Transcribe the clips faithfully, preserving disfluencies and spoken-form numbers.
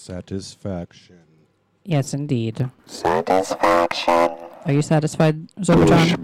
Satisfaction. Yes, indeed. Satisfaction. Are you satisfied, Zorbajon?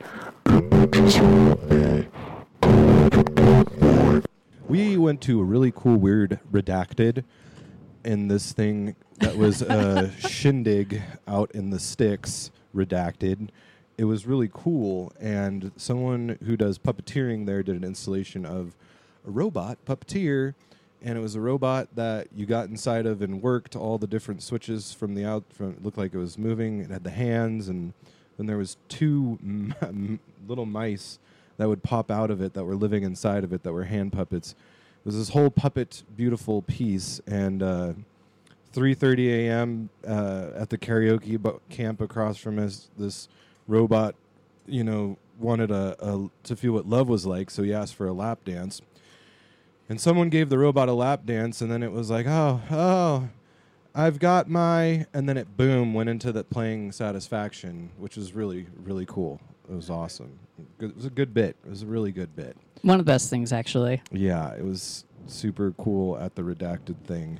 We went to a really cool, weird Redacted in this thing that was a shindig out in the sticks, Redacted. It was really cool, and someone who does puppeteering there did an installation of a robot puppeteer, and it was a robot that you got inside of and worked all the different switches from the out. From it looked like it was moving. It had the hands, and then there was two m- m- little mice that would pop out of it that were living inside of it that were hand puppets. It was this whole puppet, beautiful piece, and uh, three thirty a.m. Uh, at the karaoke bu- camp across from us, this robot, you know, wanted a, a to feel what love was like, so he asked for a lap dance. And someone gave the robot a lap dance, and then it was like, oh, oh, I've got my... And then it, boom, went into that playing Satisfaction, which was really, really cool. It was awesome. It was a good bit. It was a really good bit. One of the best things, actually. Yeah, it was super cool at the Redacted thing.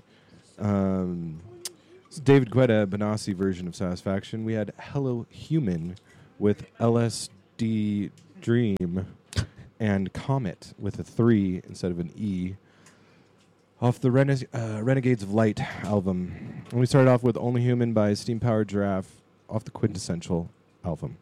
Um, it's David Guetta, Benassi version of Satisfaction. We had Hello Human with L S D Dream and Comet with a three instead of an E off the Rene- uh, Renegades of Light album. And we started off with Only Human by Steam Powered Giraffe off the Quintessential album.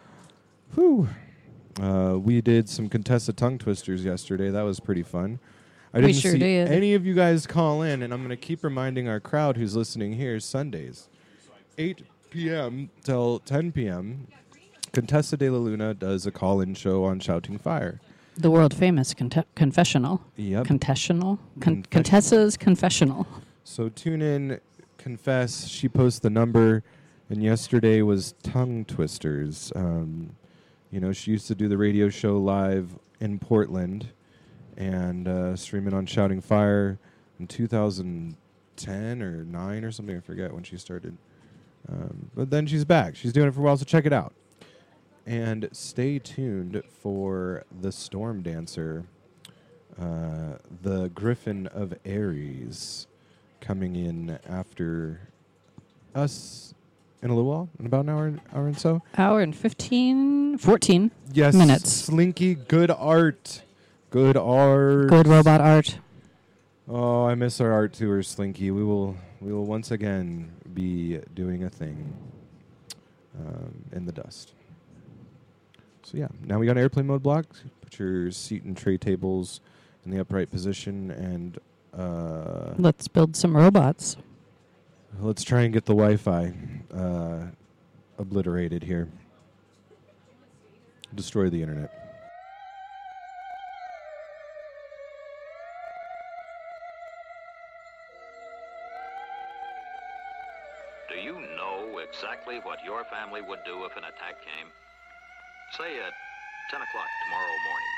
Whew. Uh, we did some Contessa tongue twisters yesterday. That was pretty fun. I We didn't sure see did. any of you guys call in, and I'm going to keep reminding our crowd who's listening here Sundays, eight p.m. till ten p.m. Contessa de la Luna does a call-in show on Shouting Fire. The world-famous conte- confessional. Yep. Confessional? Con- Confessional. Contessa's confessional. So tune in, confess. She posts the number, and yesterday was Tongue Twisters. Um, you know, she used to do the radio show live in Portland and uh, stream it on Shouting Fire in two thousand ten or nine or something. I forget when she started. Um, but then she's back. She's doing it for a while, so check it out. And stay tuned for the Storm Dancer, uh, the Griffin of Aries, coming in after us in a little while, in about an hour, hour and so. Hour and fifteen, fourteen Yes, minutes. Slinky, good art. Good art. Good robot art. Oh, I miss our art tour, Slinky. We will we will once again be doing a thing um, in the dust. So yeah, now we got airplane mode blocked. Put your seat and tray tables in the upright position, and uh, Let's build some robots. let's try and get the Wi-Fi uh, obliterated here. Destroy the internet. Do you know exactly what your family would do if an attack came? Say at ten o'clock tomorrow morning.